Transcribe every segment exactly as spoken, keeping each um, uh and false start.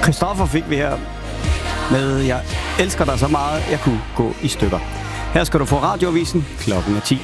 Christoffer fik vi her med Jeg elsker dig så meget, jeg kunne gå i stykker. Her skal du få Radioavisen, klokken er ti.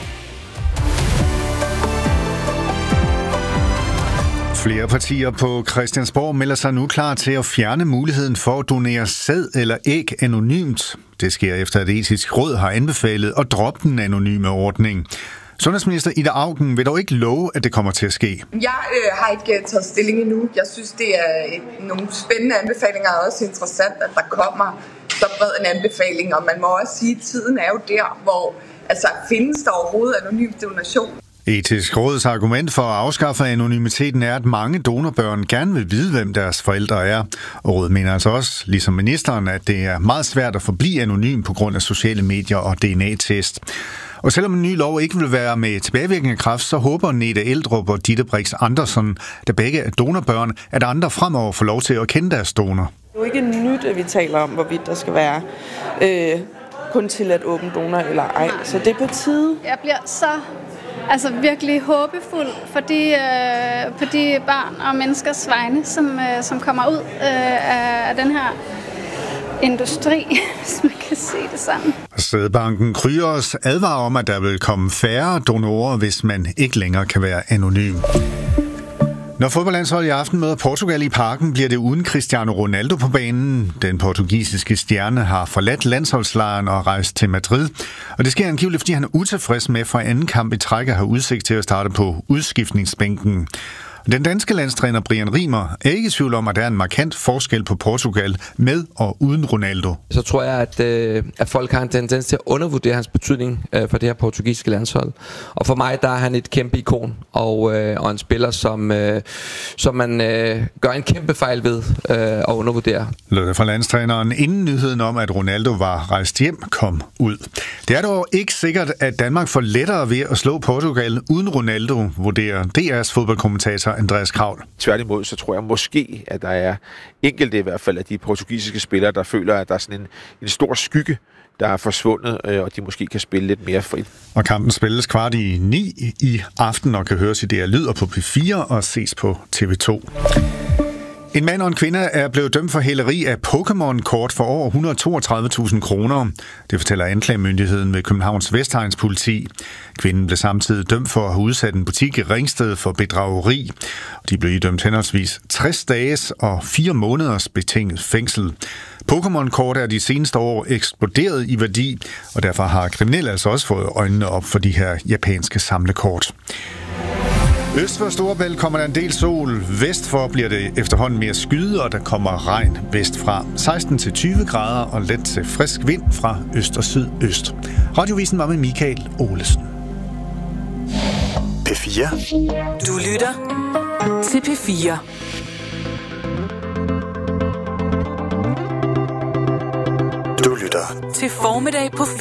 Flere partier på Christiansborg melder sig nu klar til at fjerne muligheden for at donere sæd eller æg anonymt. Det sker efter, at Etisk Råd har anbefalet at droppe den anonyme ordning. Sundhedsminister Ida Auken vil dog ikke love, at det kommer til at ske. Jeg øh, har ikke taget stilling endnu. Jeg synes, det er et, nogle spændende anbefalinger, og også interessant, at der kommer så bred en anbefaling. Og man må også sige, at tiden er jo der, hvor altså, findes der overhovedet anonym donation. Etisk Råds argument for at afskaffe anonymiteten er, at mange donorbørn gerne vil vide, hvem deres forældre er. Og rådet mener altså også, ligesom ministeren, at det er meget svært at forblive anonym på grund af sociale medier og D N A-test. Og selvom en ny lov ikke vil være med tilbagevirkende kraft, så håber Nete Eldrup og Ditte Brix Andersen, der begge er donorbørn, at andre fremover får lov til at kende deres donor. Det er jo ikke nyt, at vi taler om, hvorvidt der skal være øh, kun til at åbne donor eller ej. Så det er på tide. Jeg bliver så altså virkelig håbefuld for de, øh, på de børn og menneskers vegne, som, øh, som kommer ud øh, af den her industri, hvis man kan se det sådan. Sædbanken Kryos advarer om, at der vil komme færre donorer, hvis man ikke længere kan være anonym. Når fodboldlandsholdet i aften møder Portugal i Parken, bliver det uden Cristiano Ronaldo på banen. Den portugisiske stjerne har forladt landsholdslejren og rejst til Madrid. Og det sker angiveligt, fordi han er utilfreds med fra anden kamp i træk at have udsigt til at starte på udskiftningsbænken. Den danske landstræner Brian Riemer er ikke i tvivl om, at der er en markant forskel på Portugal med og uden Ronaldo. Så tror jeg, at, øh, at folk har en tendens til at undervurdere hans betydning øh, for det her portugisiske landshold. Og for mig, der er han et kæmpe ikon og, øh, og en spiller, som, øh, som man øh, gør en kæmpe fejl ved øh, at undervurdere. Lød det fra landstræneren, inden nyheden om, at Ronaldo var rejst hjem, kom ud. Det er dog ikke sikkert, at Danmark får lettere ved at slå Portugal uden Ronaldo, vurderer D R's fodboldkommentator Andreas Kravl. Tværtimod, så tror jeg måske, at der er enkelte i hvert fald af de portugisiske spillere, der føler, at der er sådan en, en stor skygge, der er forsvundet, og de måske kan spille lidt mere frit. Og kampen spilles kvart i ni i aften og kan høres i D R Lyder på P fire og ses på T V to. En mand og en kvinde er blevet dømt for hæleri af Pokémon-kort for over et hundrede og toogtredive tusind kroner. Det fortæller anklagemyndigheden ved Københavns Vestegns politi. Kvinden blev samtidig dømt for at have udsat en butik i Ringsted for bedrageri. De blev idømt henholdsvis tres dages og fire måneders betinget fængsel. Pokémon-kort er de seneste år eksploderet i værdi, og derfor har kriminelle altså også fået øjnene op for de her japanske samlekort. Øst for Storebælt kommer der en del sol. Vest for bliver det efterhånden mere skyde, og der kommer regn vestfra. seksten til tyve grader og let til frisk vind fra øst og sydøst. Radiovisen var med Michael Olesen. P fire. Du lytter til P fire. Du lytter til formiddag på